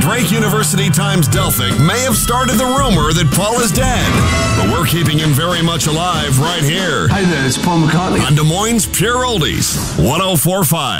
Drake University Times-Delphic may have started the rumor that Paul is dead, but we're keeping him very much alive right here Hi there, it's Paul McCartney. on Des Moines Pure Oldies 104.5.